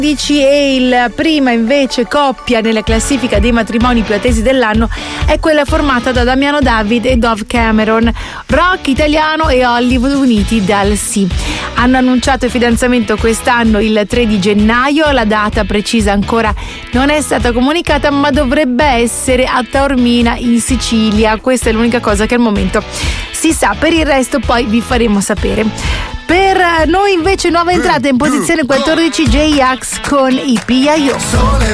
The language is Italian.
E il prima invece coppia nella classifica dei matrimoni più attesi dell'anno è quella formata da Damiano David e Dove Cameron, rock italiano e Hollywood uniti dal sì. Hanno annunciato il fidanzamento quest'anno il 3 di gennaio, la data precisa ancora non è stata comunicata, ma dovrebbe essere a Taormina in Sicilia. Questa è l'unica cosa che al momento si sa, per il resto poi vi faremo sapere. Per noi invece nuova entrata in posizione 14 J-Ax con I P.I.O.